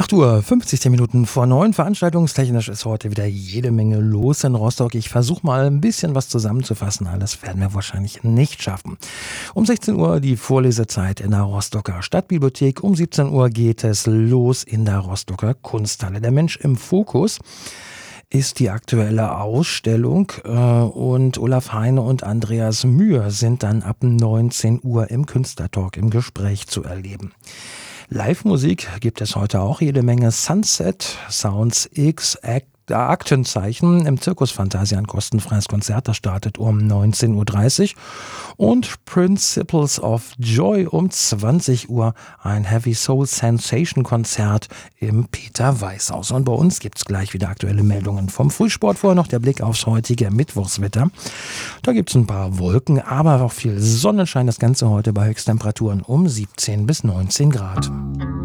8 Uhr, 50 Minuten vor 9. Veranstaltungstechnisch ist heute wieder jede Menge los in Rostock. Ich versuche mal ein bisschen was zusammenzufassen. Alles werden wir wahrscheinlich nicht schaffen. Um 16 Uhr die Vorlesezeit in der Rostocker Stadtbibliothek. Um 17 Uhr geht es los in der Rostocker Kunsthalle. Der Mensch im Fokus ist die aktuelle Ausstellung und Olaf Heine und Andreas Mühe sind dann ab 19 Uhr im Künstlertalk im Gespräch zu erleben. Live-Musik gibt es heute auch jede Menge. Sunset, Sounds X, Aktenzeichen im Circus Fantasia, ein kostenfreies Konzert, das startet um 19.30 Uhr. Und Principles of Joy um 20 Uhr, ein Heavy Soul Sensation Konzert im Peter-Weiß-Haus. Und bei uns gibt es gleich wieder aktuelle Meldungen vom Frühsport. Vorher noch der Blick aufs heutige Mittwochswetter. Da gibt es ein paar Wolken, aber auch viel Sonnenschein. Das Ganze heute bei Höchsttemperaturen um 17 bis 19 Grad.